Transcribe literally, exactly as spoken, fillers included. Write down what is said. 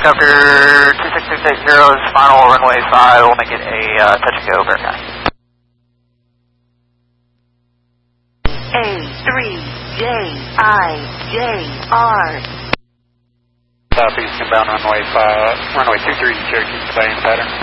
helicopter two six six eight zero's final runway five, we'll make it a uh, touch and go, verify. A three J I J R. Southeast inbound runway five, runway two three, Cherokee, flying pattern.